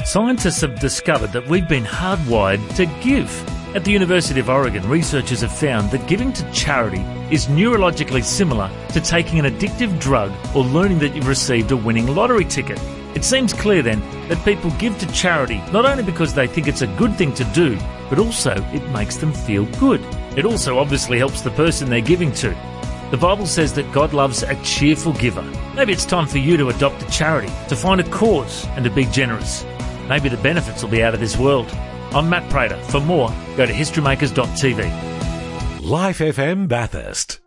Scientists have discovered that we've been hardwired to give. At the University of Oregon, researchers have found that giving to charity is neurologically similar to taking an addictive drug or learning that you've received a winning lottery ticket. It seems clear then that people give to charity not only because they think it's a good thing to do, but also it makes them feel good. It also obviously helps the person they're giving to. The Bible says that God loves a cheerful giver. Maybe it's time for you to adopt a charity, to find a cause and to be generous. Maybe the benefits will be out of this world. I'm Matt Prater. For more, go to historymakers.tv. Life FM Bathurst.